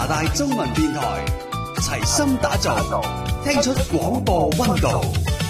大中文電台，齊心打造，聽出廣播溫度。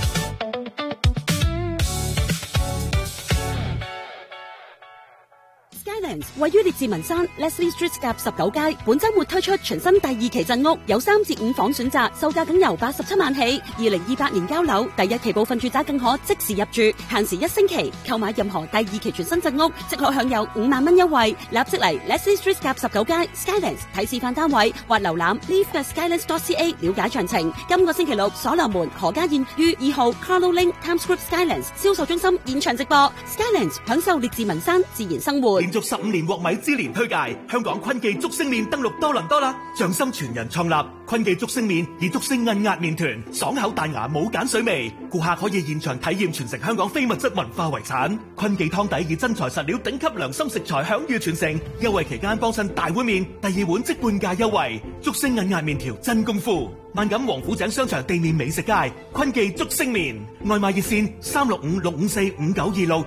位於列治文山 Leslie Street 夾19街，本周末推出全新第2期鎮屋，有3至5房選擇，售價僅由87萬起。2028年交樓，第1期部分住宅更可即時入住，限時1星期。購買任何第2期全新鎮屋，即可享有5萬蚊優惠。立即嚟 Leslie Street 夾19街 Skylands 睇示範單位，或瀏覽 Leave 嘅 Skylands.ca 了解詳情。今個星期六，所羅門何家燕於2號 Carlo Link Times Square Skylands 銷售中心現場直播 Skylands， 享受列治文山自然生活。 連續15年獲米芝蓮推介，香港坤記竹升麵登陸多倫多啦！匠心傳人創立坤記竹升麵，以竹升韌壓麵團，爽口彈牙，冇鹼水味。顧客可以現場體驗傳承香港非物質文化遺產。坤記湯底以真材實料，頂級良心食材享譽傳承。優惠期間幫襯大碗麵，第2碗即半價優惠。竹升韌壓麵條真功夫。萬錦王府井商場地面美食街，坤記竹升麵。外賣熱線365-654-5926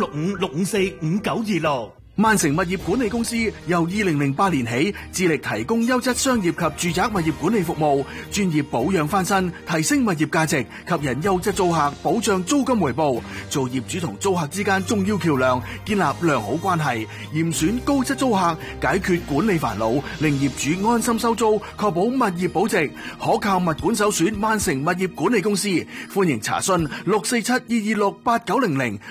365-654-5926。 萬城物業管理公司由2008年起致力提供優質商業及住宅物業管理服務，專業保養翻新，提升物業價值，吸引優質租客，保障租金回報，做業主同租客之間重要橋樑，建立良好關係，嚴選高質租客，解決管理煩惱，令業主安心收租，確保物業保值，可靠物管首選萬城物業管理公司。歡迎查詢647-226-8900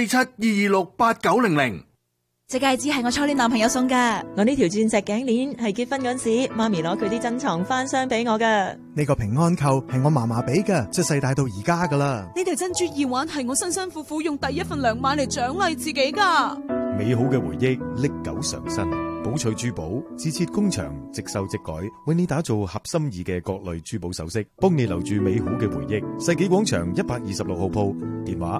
647-226-8900。 隻戒指係我初戀男朋友送噶，我呢條鑽石頸鏈係結婚嗰時媽咪攞佢啲珍藏翻箱俾我噶。 呢個平安扣係我嫲嫲俾噶，出世帶到而家噶啦。 呢條珍珠耳環係我辛辛苦苦用第一份糧買嚟獎勵自己噶。 美好嘅回憶歷久常新，寶翠珠寶自設工場，即收即改，為你打造合心意嘅各類珠寶首飾，幫你留住美好嘅回憶。世紀廣場126號鋪，電話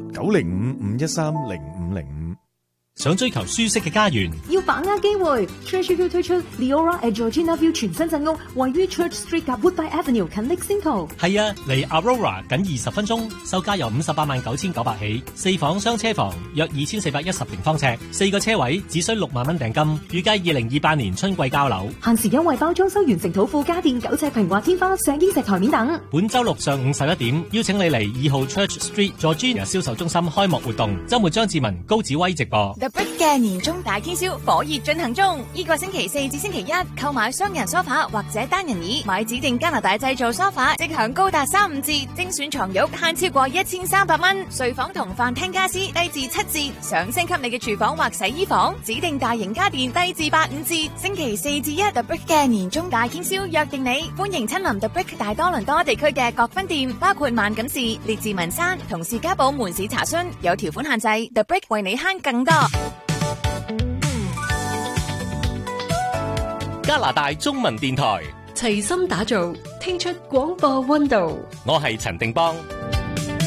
905-513-0505。 想追求舒適嘅家園， 要把握機會。Church View 推出 Leora at Georgina View 全新鎮屋，位於 Church Street 及 Woodbine Avenue 近 Lexington。 係啊，離 Aurora 僅20分鐘，售價由589900起，4房雙車房，約2410平方尺，4個車位，只需6萬蚊訂金，預計2028年春季交樓。 限時優惠包裝修完成土庫家電9尺平滑天花、石英石台面等。 本周六上午11點，邀請你嚟2號 Church Street Georgina 銷售中心開幕活動，周末張志文、高子威直播。 The Brick 嘅年終大天銷火熱進行中，呢個星期4至星期1，購買雙人梳化或者單人椅，買指定加拿大製造梳化，即享高達35折，精選床褥慳超過1300蚊，睡房同飯廳家私低至7折，想升級你嘅廚房或洗衣房，指定大型家電低至85折。星期4至1 The Brick 嘅年終大天銷約定你，歡迎親臨 The Brick 大多倫多地區嘅各分店，包括萬錦市、列治文山同士嘉堡門市查詢，有條款限制。The Brick 為你慳更多。 加拿大中文電台齊心打造，聽出廣播溫度。 我係陳定邦。